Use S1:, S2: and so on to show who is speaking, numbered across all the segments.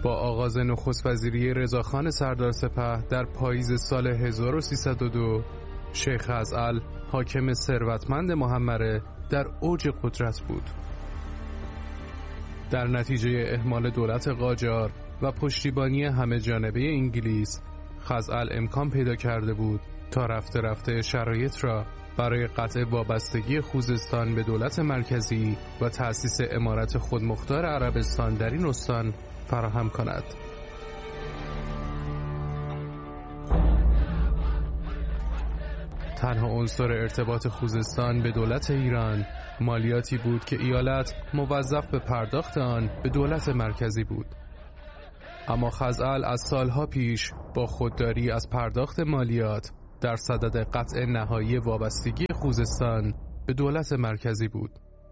S1: با آغاز نخست وزیری رضاخان سردار سپه در پاییز سال 1302 شیخ خزعل حاکم ثروتمند محمره در اوج قدرت بود. در نتیجه اهمال دولت قاجار و پشتیبانی همه جانبه انگلیس، خزعل امکان پیدا کرده بود تا رفته رفته شرایط را برای قطع وابستگی خوزستان به دولت مرکزی و تأسیس امارت خودمختار عربستان در این استان فراهم کند. تنها عنصر ارتباط خوزستان به دولت ایران مالیاتی بود که ایالت موظف به پرداخت آن به دولت مرکزی بود. اما خزعل از سالها پیش با خودداری از پرداخت مالیات در صدد قطع نهایی وابستگی خوزستان به دولت مرکزی بود.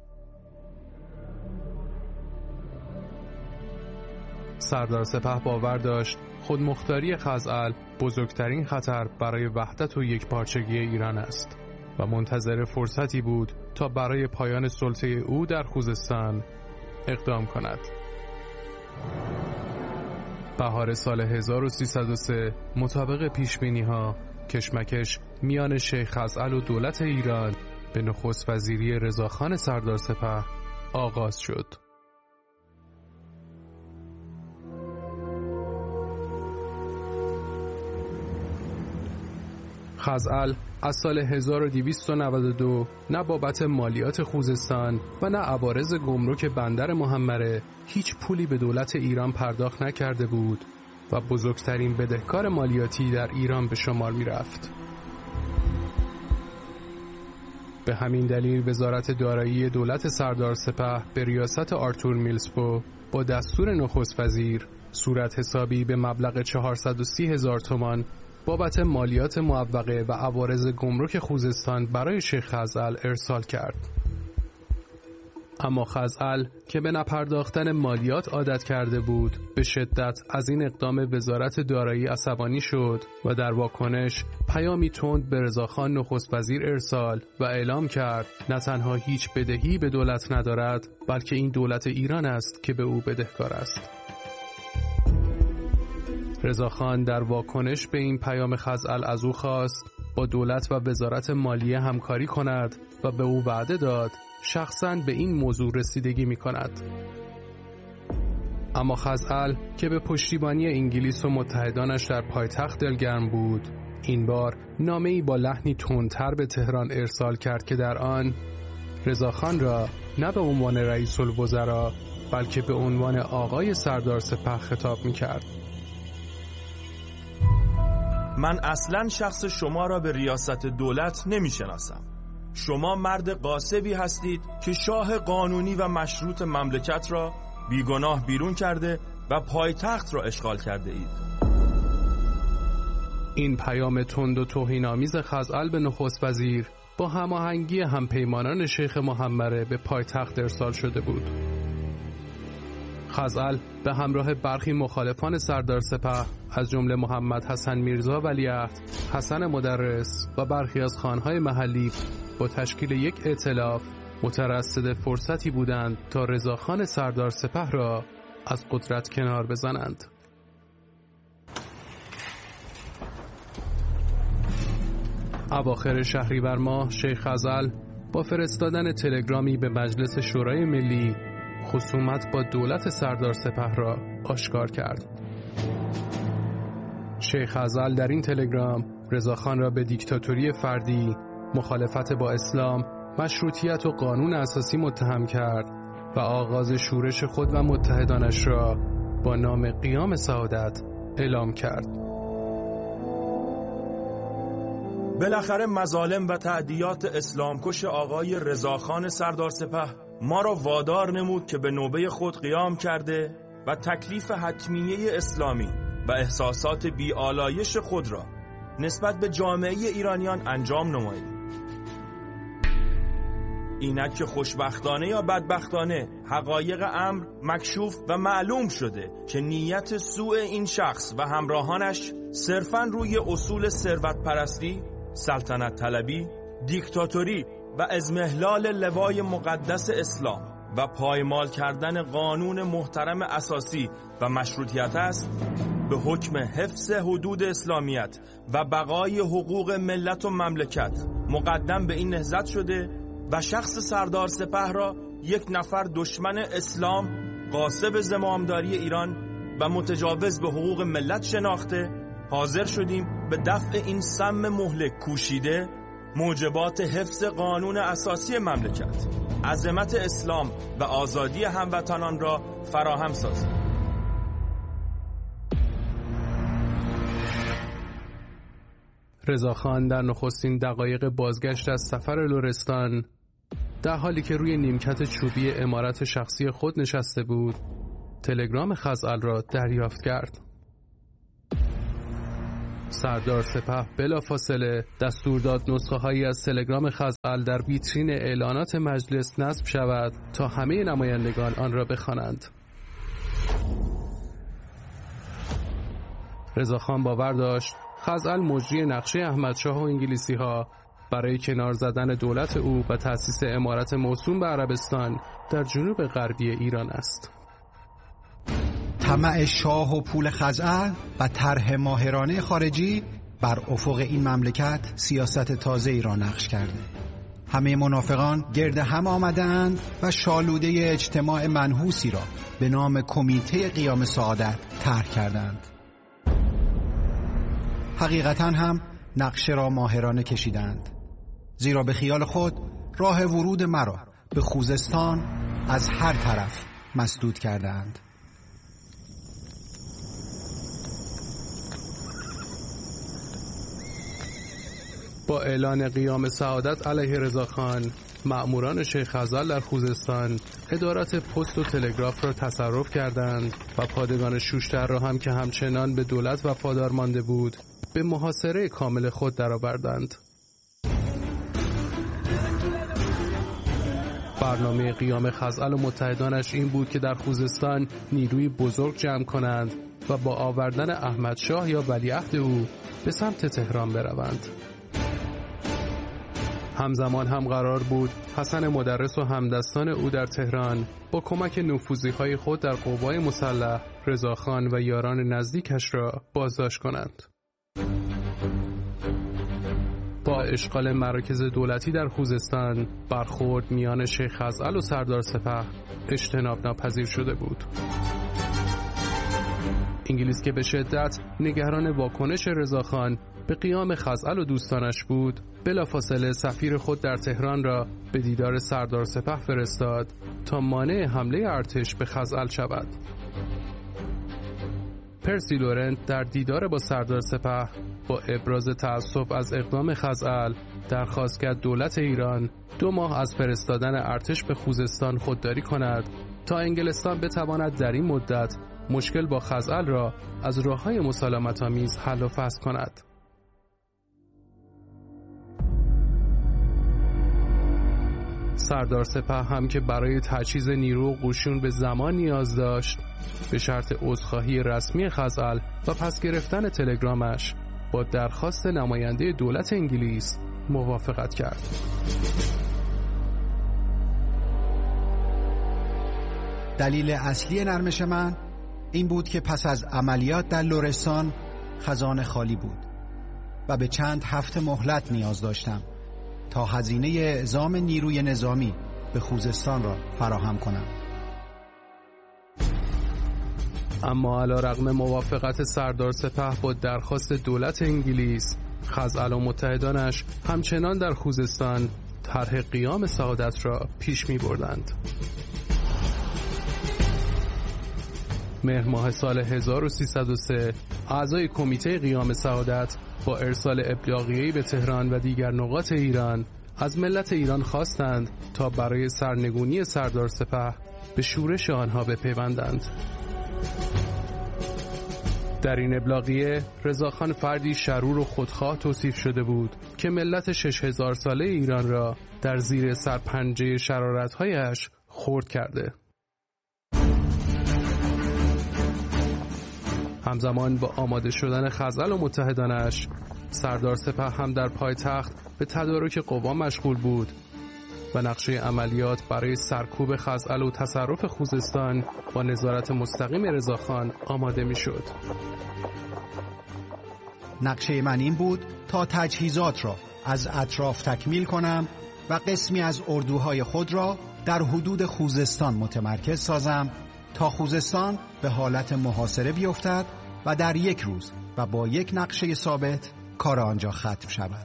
S1: سردار سپه باور داشت خودمختاری خزعل بزرگترین خطر برای وحدت و یکپارچگی ایران است و منتظر فرصتی بود تا برای پایان سلطه او در خوزستان اقدام کند. بهار سال 1303 مطابق پیشبینی‌ها کشمکش میان شیخ خزعل و دولت ایران به نخست وزیری رضاخان سردار سپه آغاز شد. خزعل از سال 1292 نه بابت مالیات خوزستان و نه عوارض گمرک بندر محمره هیچ پولی به دولت ایران پرداخت نکرده بود و بزرگترین بدهکار مالیاتی در ایران به شمار می رفت. به همین دلیل وزارت دارایی دولت سردار سپه به ریاست آرتور میلزپو با دستور نخست وزیر صورت حسابی به مبلغ 430,000 تومان بابت مالیات معوقه و عوارض گمرک خوزستان برای شیخ خزعل ارسال کرد. اما خزعل که به نپرداختن مالیات عادت کرده بود به شدت از این اقدام وزارت دارایی عصبانی شد و در واکنش پیامی تند به رضاخان نخست وزیر ارسال و اعلام کرد نه تنها هیچ بدهی به دولت ندارد بلکه این دولت ایران است که به او بدهکار است. رضاخان در واکنش به این پیام خزعل از او خواست با دولت و وزارت مالیه همکاری کند و به او وعده داد شخصاً به این موضوع رسیدگی می کند. اما خزعل که به پشتیبانی انگلیس و متحدانش در پایتخت دلگرم بود، این بار نامه‌ای با لحنی تندتر به تهران ارسال کرد که در آن رضاخان را نه به عنوان رئیس الوزراء بلکه به عنوان آقای سردار سپه خطاب می کرد.
S2: من اصلاً شخص شما را به ریاست دولت نمی شناسم. شما مرد غاصبی هستید که شاه قانونی و مشروط مملکت را بیگناه بیرون کرده و پایتخت را اشغال کرده اید.
S1: این پیام تند و توهین‌آمیز خزعل به نخست وزیر با هماهنگی همپیمانان شیخ محمره به پایتخت ارسال شده بود. خزعل به همراه برخی مخالفان سردار سپه از جمله محمد حسن میرزا ولیعهد، حسن مدرس و برخی از خانهای محلی با تشکیل یک ائتلاف مترصد فرصتی بودند تا رضاخان سردار سپه را از قدرت کنار بزنند. اواخر شهریور ماه شیخ خزعل با فرستادن تلگرامی به مجلس شورای ملی خصومت با دولت سردار سپه را آشکار کرد. شیخ خزعل در این تلگرام رضاخان را به دیکتاتوری فردی، مخالفت با اسلام، مشروطیت و قانون اساسی متهم کرد و آغاز شورش خود و متحدانش را با نام قیام سعادت اعلام کرد.
S2: بالاخره مظالم و تعدیات اسلامکش آقای رضاخان سردار سپه ما را وادار نمود که به نوبه خود قیام کرده و تکلیف حتمیه اسلامی و احساسات بی‌آلایش خود را نسبت به جامعه ایرانیان انجام نماییم. اینک که خوشبختانه یا بدبختانه حقایق امر مکشوف و معلوم شده که نیت سوء این شخص و همراهانش صرفاً روی اصول ثروت پرستی، سلطنت طلبی، دیکتاتوری و اضمحلال لوای مقدس اسلام و پایمال کردن قانون محترم اساسی و مشروطیت است، به حکم حفظ حدود اسلامیت و بقای حقوق ملت و مملکت مقدم به این نهضت شده و شخص سردار سپه را یک نفر دشمن اسلام، غاصب زمامداری ایران و متجاوز به حقوق ملت شناخته، حاضر شدیم به دفع این سم مهلک کوشیده موجبات حفظ قانون اساسی مملکت، عظمت اسلام و آزادی هموطنان را فراهم سازیم.
S1: رضاخان در نخستین دقایق بازگشت از سفر لرستان، در حالی که روی نیمکت چوبی عمارت شخصی خود نشسته بود، تلگرام خزعل را دریافت کرد. سردار سپه بلافاصله دستور داد نسخه‌هایی از تلگرام خزعل در ویترین اعلانات مجلس نصب شود تا همه نمایندگان آن را بخوانند. رضاخان باور داشت خزعل مجری نقشه احمدشاه و انگلیسی‌ها برای کنار زدن دولت او و تأسیس امارت موسوم به عربستان در جنوب غربی ایران است.
S3: طمع شاه و پول خزعل و طرح ماهرانه خارجی بر افق این مملکت سیاست تازه‌ای را نقش کرده. همه منافقان گرد هم آمدند و شالوده اجتماع منحوسی را به نام کمیته قیام سعادت طرح کردند. حقیقتاً هم نقشه را ماهرانه کشیدند، زیرا به خیال خود راه ورود مرا به خوزستان از هر طرف مسدود کردند.
S1: با اعلان قیام سعادت علیه رضاخان، مأموران شیخ خزعل در خوزستان ادارات پست و تلگراف را تصرف کردند و پادگان شوشتر را هم که همچنان به دولت وفادار مانده بود به محاصره کامل خود درآوردند. برنامه قیام خزعل و متحدانش این بود که در خوزستان نیروی بزرگ جمع کنند و با آوردن احمدشاه یا ولیعهد او به سمت تهران بروند. همزمان هم قرار بود حسن مدرس و همدستان او در تهران با کمک نفوذی‌های خود در قوای مسلح رضاخان و یاران نزدیکش را بازداشت کنند. با اشغال مراکز دولتی در خوزستان، برخورد میان شیخ خزعل و سردار سپه اجتناب ناپذیر شده بود. انگلیس که به شدت نگران واکنش رضاخان به قیام خزعل و دوستانش بود، بلافاصله سفیر خود در تهران را به دیدار سردار سپه فرستاد تا مانع حمله ارتش به خزعل شود. پرسی لورنت در دیدار با سردار سپه با ابراز تأسف از اقدام خزعل درخواست کرد دولت ایران 2 ماه از فرستادن ارتش به خوزستان خودداری کند تا انگلستان بتواند در این مدت مشکل با خزعل را از راه‌های مسالمت‌آمیز حل و فصل کند. سردار سپه هم که برای تجهیز نیرو و قشون به زمان نیاز داشت، به شرط عذرخواهی رسمی خزعل و پس گرفتن تلگرامش با درخواست نماینده دولت انگلیس موافقت کرد.
S3: دلیل اصلی نرمش من این بود که پس از عملیات در لرستان خزانه خالی بود و به چند هفته مهلت نیاز داشتم تا هزینه اعزام نیروی نظامی به خوزستان را فراهم کنم.
S1: اما علیرغم موافقت سردار سپه با درخواست دولت انگلیس، خزعل و متحدانش همچنان در خوزستان طرح قیام سعادت را پیش می بردند. مهر ماه سال 1303 اعضای کمیته قیام سعادت با ارسال ابلاغیه‌ای به تهران و دیگر نقاط ایران از ملت ایران خواستند تا برای سرنگونی سردار سپه به شورش آنها بپیوندند. در این ابلاغیه رضاخان فردی شرور و خودخواه توصیف شده بود که ملت 6000 ساله ایران را در زیر سرپنجه شرارت‌هایش خرد کرده. همزمان با آماده شدن خزعل و متحدانش، سردار سپه هم در پایتخت به تدارک قوا مشغول بود و نقشه عملیات برای سرکوب خزعل و تصرف خوزستان با نظارت مستقیم رضاخان آماده می‌شد.
S3: نقشه من این بود تا تجهیزات را از اطراف تکمیل کنم و قسمی از اردوهای خود را در حدود خوزستان متمرکز سازم تا خوزستان به حالت محاصره بیفتد و در یک روز و با یک نقشه ثابت کار آنجا ختم شود.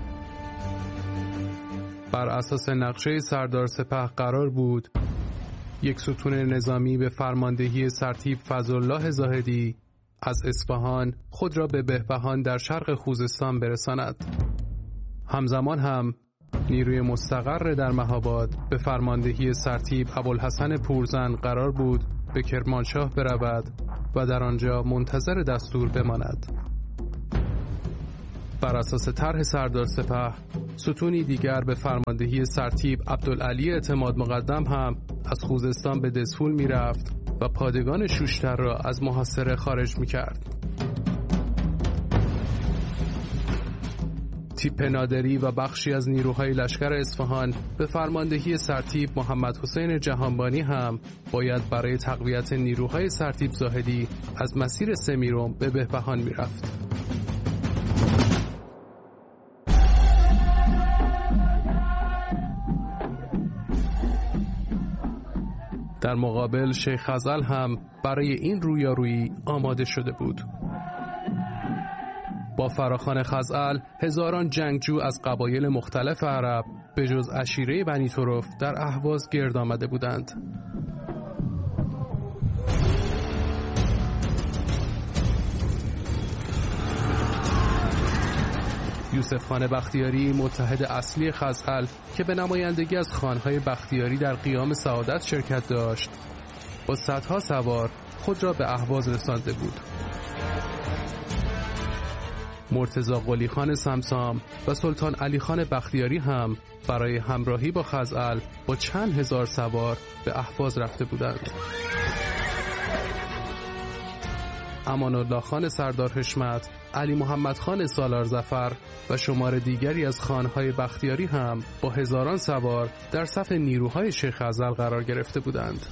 S1: بر اساس نقشه سردار سپه قرار بود یک ستون نظامی به فرماندهی سرتیپ فضلالله زاهدی از اصفهان خود را به بهبهان در شرق خوزستان برساند. همزمان هم نیروی مستقر در مهاباد به فرماندهی سرتیپ ابوالحسن پورزن قرار بود به کرمانشاه برود و در آنجا منتظر دستور بماند. بر اساس طرح سردار سپه، ستونی دیگر به فرماندهی سرتیپ عبدالعلی اعتماد مقدم هم از خوزستان به دزفول می رفت و پادگان شوشتر را از محاصره خارج می کرد. تیپ نادری و بخشی از نیروهای لشکر اصفهان به فرماندهی سرتیپ محمد حسین جهانبانی هم باید برای تقویت نیروهای سرتیپ زاهدی از مسیر سمیرم به بهبهان می رفت. در مقابل شیخ خزعل هم برای این رویارویی آماده شده بود. با فراخوان خزعل هزاران جنگجو از قبایل مختلف عرب به جز عشیره بنی طرف در اهواز گرد آمده بودند. یوسف خان بختیاری متحد اصلی خزعل که به نمایندگی از خانهای بختیاری در قیام سعادت شرکت داشت، با صدها سوار خود را به اهواز رسانده بود. مرتضی قلی خان سمسام و سلطان علی خان بختیاری هم برای همراهی با خزعل با چند هزار سوار به اهواز رفته بودند. امان الله خان سردار حشمت، علی محمد خان سالار ظفر و شمار دیگری از خانهای بختیاری هم با هزاران سوار در صف نیروهای شیخ خزعل قرار گرفته بودند.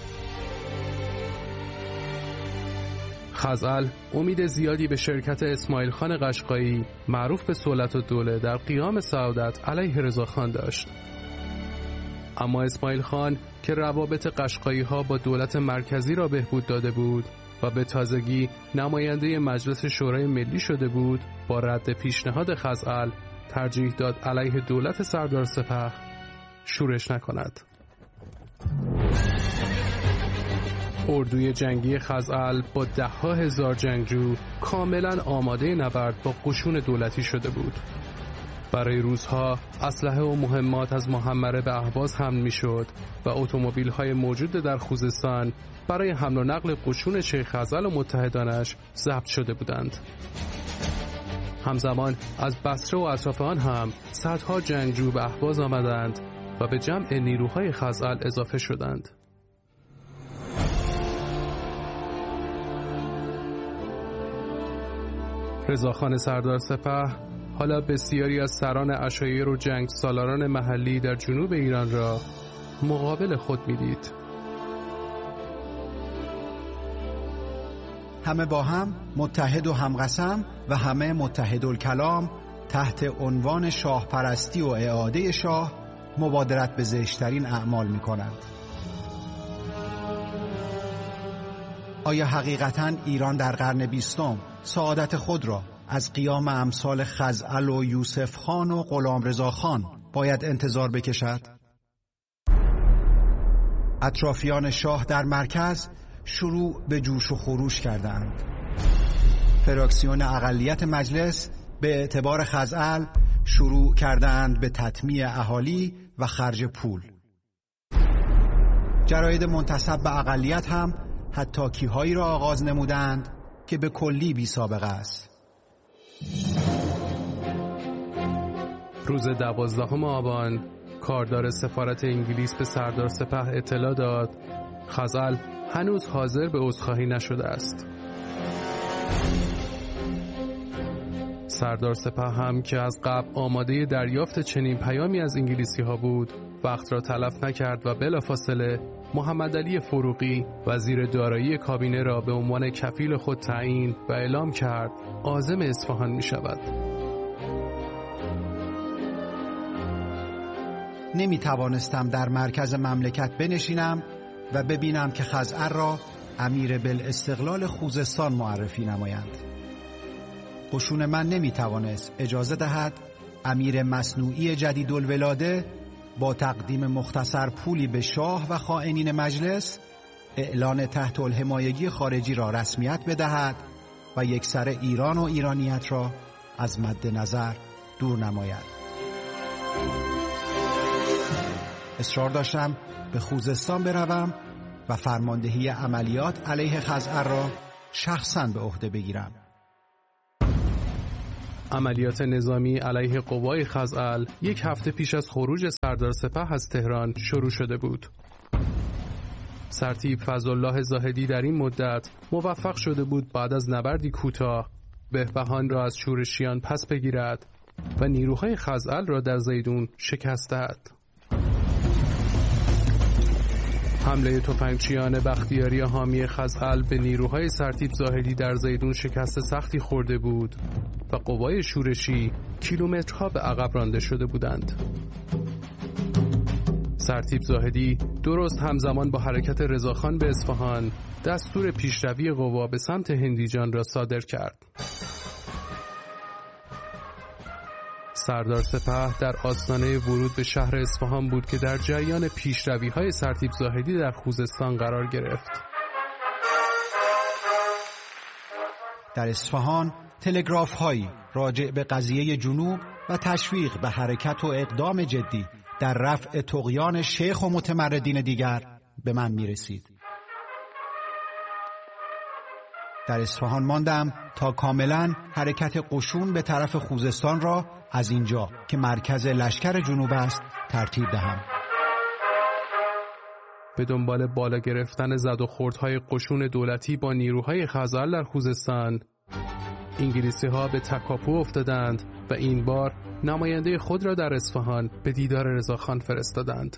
S1: خزعل امید زیادی به شرکت اسماعیل خان قشقایی معروف به صلت الدوله در قیام سعادت علیه رضاخان داشت. اما اسماعیل خان که روابط قشقایی ها با دولت مرکزی را بهبود داده بود و به تازگی نماینده مجلس شورای ملی شده بود، با رد پیشنهاد خزعل ترجیح داد علیه دولت سردار سپه شورش نکند. اردوی جنگی خزعل با 10,000 جنگجو کاملا آماده نبرد با قشون دولتی شده بود. برای روزها اسلحه و مهمات از محمره به اهواز حمل می‌شد و اتومبیل‌های موجود در خوزستان برای حمل و نقل قشون شیخ خزعل و متحدانش ضبط شده بودند. همزمان از بصره و اطراف آن هم صدها جنگجو به اهواز آمدند و به جمع نیروهای خزعل اضافه شدند. رضاخان سردار سپه حالا بسیاری از سران عشایر و جنگ سالاران محلی در جنوب ایران را مقابل خود می‌دید.
S3: همه با هم متحد و همقسم و همه متحدالکلام تحت عنوان شاه پرستی و اعاده شاه مبادرت به زشترین اعمال می‌کنند. آیا حقیقتاً ایران در قرن 20 سعادت خود را از قیام امثال خزعل و یوسف خان و غلامرضا خان باید انتظار بکشد؟ اطرافیان شاه در مرکز شروع به جوش و خروش کردند. فراکسیون اقلیت مجلس به اعتبار خزعل شروع کردند به تطمیع اهالی و خرج پول. جراید منتسب به اقلیت هم حتاکی‌هایی را آغاز نمودند که به کلی بی سابقه است.
S1: روز 12 آبان کاردار سفارت انگلیس به سردار سپه اطلاع داد خزعل هنوز حاضر به عذرخواهی نشده است. سردار سپه هم که از قبل آماده دریافت چنین پیامی از انگلیسی ها بود، وقت را تلف نکرد و بلافاصله محمد علی فروغی وزیر دارایی کابینه را به عنوان کفیل خود تعیین و اعلام کرد عازم اصفهان می شود.
S3: نمی توانستم در مرکز مملکت بنشینم و ببینم که خزعل را امیر بالاستقلال خوزستان معرفی نمایند. قشون من نمی توانست اجازه دهد امیر مصنوعی جدیدالولاده با تقدیم مختصر پولی به شاه و خائنین مجلس اعلان تحت الحمایگی خارجی را رسمیت بدهد و یکسره ایران و ایرانیت را از مد نظر دور نماید. اصرار داشتم به خوزستان بروم و فرماندهی عملیات علیه خزعل را شخصاً به عهده بگیرم.
S1: عملیات نظامی علیه قوای خزعل 1 هفته پیش از خروج سردار سپه از تهران شروع شده بود. سرتیپ فضلالله زاهدی در این مدت موفق شده بود بعد از نبردی کوتاه بهبهان را از شورشیان پس بگیرد و نیروهای خزعل را در زیدون شکست دهد. حمله تفنگچیان بختیاری حامی خزعل به نیروهای سرتیپ زاهدی در زیدون شکست سختی خورده بود و قوای شورشی کیلومترها به عقب رانده شده بودند. سرتیپ زاهدی درست همزمان با حرکت رضاخان به اصفهان دستور پیشروی قوا به سمت هندیجان را صادر کرد. سردار سپه در آستانه ورود به شهر اصفهان بود که در جریان پیشروی‌های سرتیپ زاهدی در خوزستان قرار گرفت.
S3: در اصفهان تلگراف‌هایی راجع به قضیه جنوب و تشویق به حرکت و اقدام جدی در رفع طغیان شیخ و متمردین دیگر به من می‌رسید. در اصفهان ماندم تا کاملا حرکت قشون به طرف خوزستان را از اینجا که مرکز لشکر جنوب است ترتیب دهم.
S1: به دنبال بالا گرفتن زد و خوردهای قشون دولتی با نیروهای خزعل در خوزستان، انگلیسی‌ها به تکاپو افتادند و این بار نماینده خود را در اصفهان به دیدار رضاخان فرستادند.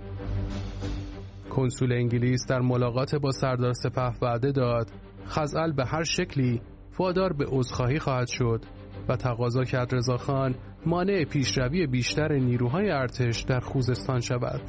S1: کنسول انگلیس در ملاقات با سردار سپه وعده داد خزعل به هر شکلی وادار به عذرخواهی خواهد شد و تقاضا کرد رضاخان مانع پیشروی بیشتر نیروهای ارتش در خوزستان شود.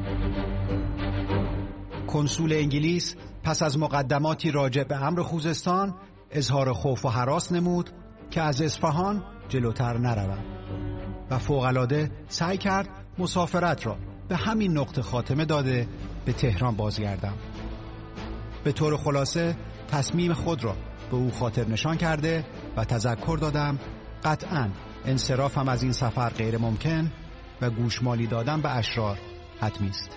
S3: کنسول انگلیس پس از مقدماتی راجع به امر خوزستان اظهار خوف و هراس نمود که از اصفهان جلوتر نروم و فوق‌العاده سعی کرد مسافرت را به همین نقطه خاتمه داده به تهران بازگردم. به طور خلاصه تصمیم خود را به او خاطر نشان کرده و تذکر دادم قطعاً انصرافم از این سفر غیر ممکن و گوشمالی دادن به اشرار حتمی است.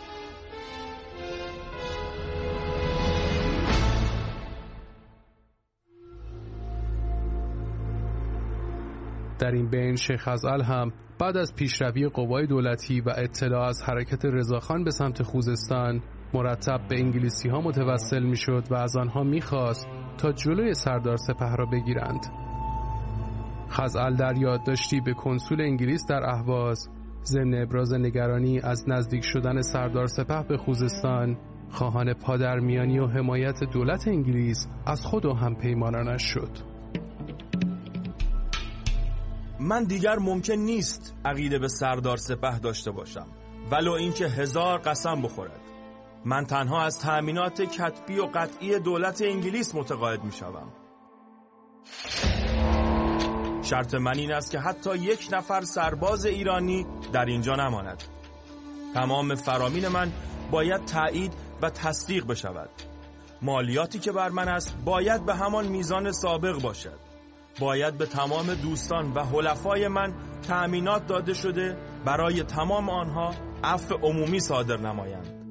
S1: در این بین شیخ خزعل هم بعد از پیشروی قوای دولتی و اطلاع از حرکت رضاخان به سمت خوزستان مرتب به انگلیسی ها متوسل می شد و از آنها می خواست تا جلوی سردار سپه را بگیرند. خزعل در یادداشتی به کنسول انگلیس در اهواز ضمن ابراز نگرانی از نزدیک شدن سردار سپه به خوزستان خواهان پادرمیانی و حمایت دولت انگلیس از خود و همپیمانانش شد.
S2: من دیگر ممکن نیست عقیده به سردار سپه داشته باشم ولو اینکه 1000 قسم بخورد. من تنها از تأمینات کتبی و قطعی دولت انگلیس متقاعد می شوم. شرط من این است که حتی 1 نفر سرباز ایرانی در اینجا نماند. تمام فرامین من باید تایید و تصدیق بشود. مالیاتی که بر من است باید به همان میزان سابق باشد. باید به تمام دوستان و حلفای من تأمینات داده شده برای تمام آنها عفو عمومی صادر نمایند.